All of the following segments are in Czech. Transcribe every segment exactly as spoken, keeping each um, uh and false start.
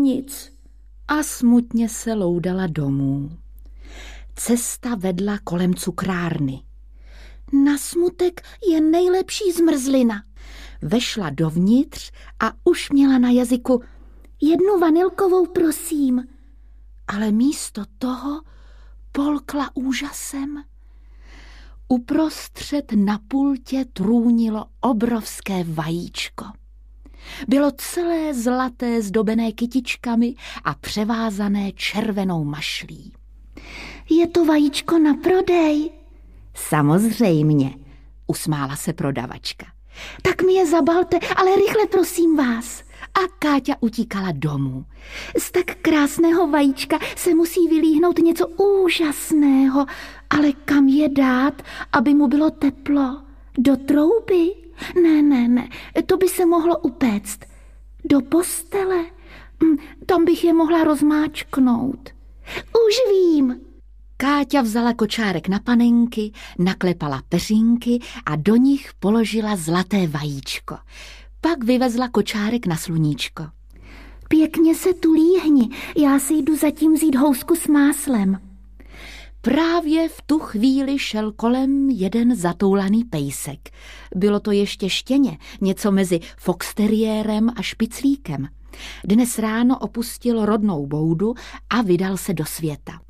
nic a smutně se loudala domů. Cesta vedla kolem cukrárny. Na smutek je nejlepší zmrzlina. Vešla dovnitř a už měla na jazyku jednu vanilkovou, prosím. Ale místo toho polkla úžasem. Uprostřed na pultě trůnilo obrovské vajíčko. Bylo celé zlaté, zdobené kytičkami a převázané červenou mašlí. Je to vajíčko na prodej? Samozřejmě, usmála se prodavačka. Tak mi je zabalte, ale rychle prosím vás. A Káťa utíkala domů. Z tak krásného vajíčka se musí vylíhnout něco úžasného, ale kam je dát, aby mu bylo teplo? Do trouby? Ne, ne, ne, to by se mohlo upéct. Do postele? Tam bych je mohla rozmáčknout. Už vím. Káťa vzala kočárek na panenky, naklepala peřinky a do nich položila zlaté vajíčko. Pak vyvezla kočárek na sluníčko. Pěkně se tu líhni, já si jdu zatím vzít housku s máslem. Právě v tu chvíli šel kolem jeden zatoulaný pejsek. Bylo to ještě štěně, něco mezi foxteriérem a špiclíkem. Dnes ráno opustil rodnou boudu a vydal se do světa.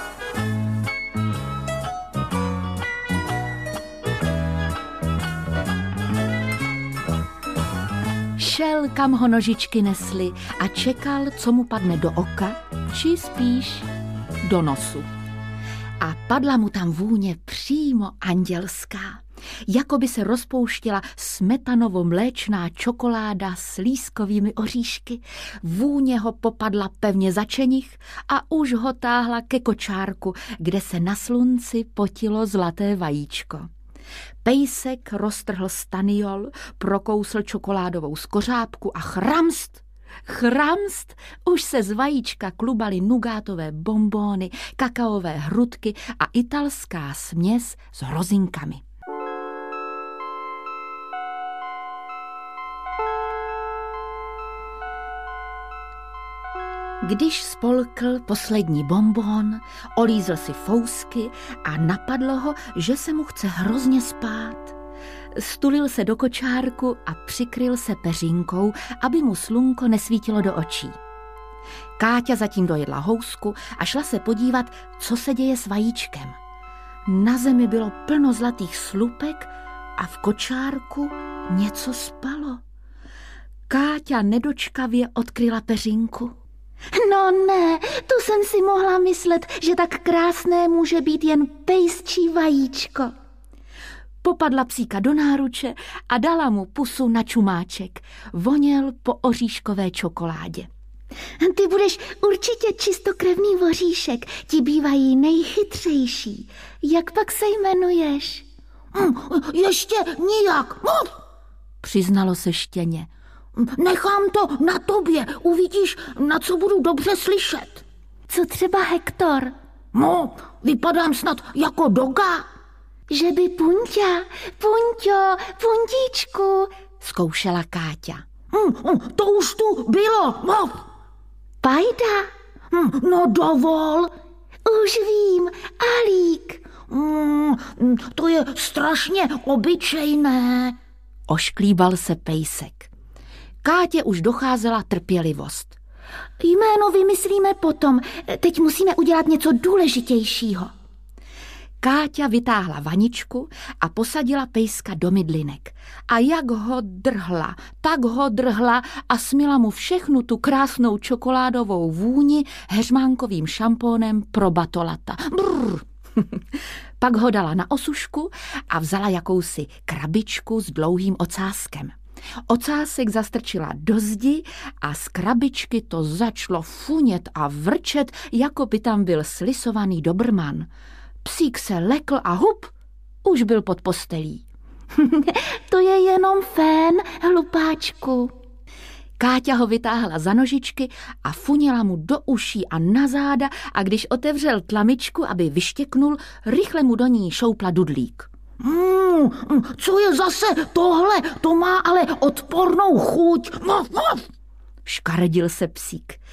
Šel, kam ho nožičky nesly a čekal, co mu padne do oka, či spíš do nosu. A padla mu tam vůně přímo andělská, jako by se rozpouštěla smetanovo-mléčná čokoláda s lískovými oříšky. Vůně ho popadla pevně za čenich a už ho táhla ke kočárku, kde se na slunci potilo zlaté vajíčko. Pejsek roztrhl staniol, prokousl čokoládovou skořápku a chramst, chramst, už se z vajíčka klubaly nugátové bonbóny, kakaové hrudky a italská směs s hrozinkami. Když spolkl poslední bonbon, olízl si fousky a napadlo ho, že se mu chce hrozně spát. Stulil se do kočárku a přikryl se peřinkou, aby mu slunko nesvítilo do očí. Káťa zatím dojedla housku a šla se podívat, co se děje s vajíčkem. Na zemi bylo plno zlatých slupek a v kočárku něco spalo. Káťa nedočkavě odkryla peřinku. No ne, to jsem si mohla myslet, že tak krásné může být jen pejsčí vajíčko. Popadla psíka do náruče a dala mu pusu na čumáček. Voněl po oříškové čokoládě. Ty budeš určitě čistokrevný voříšek, ti bývají nejchytřejší. Jak pak se jmenuješ? Hm, ještě nijak, hm, přiznalo se štěně. Nechám to na tobě, uvidíš, na co budu dobře slyšet. Co třeba Hektor? No, vypadám snad jako doga. Že by Punťa, Punťo, Puntíčku, zkoušela Káťa. Hm, to už tu bylo, no. Pajda? Hm, no dovol. Už vím, Alík. Hm, to je strašně obyčejné. Ošklíbal se pejsek. Kátě už docházela trpělivost. Jméno vymyslíme potom, teď musíme udělat něco důležitějšího. Káťa vytáhla vaničku a posadila pejska do mydlinek. A jak ho drhla, tak ho drhla a smila mu všechnu tu krásnou čokoládovou vůni heřmánkovým šampónem pro batolata. Brr. Pak ho dala na osušku a vzala jakousi krabičku s dlouhým ocáskem. Ocásek zastrčila do zdi a z krabičky to začalo funět a vrčet, jako by tam byl slisovaný dobrman. Psík se lekl a hup, už byl pod postelí. To je jenom fén, hlupáčku. Káťa ho vytáhla za nožičky a funila mu do uší a na záda a když otevřel tlamičku, aby vyštěknul, rychle mu do ní šoupla dudlík. Mm, co je zase tohle? To má ale odpornou chuť. Škaredil se psík.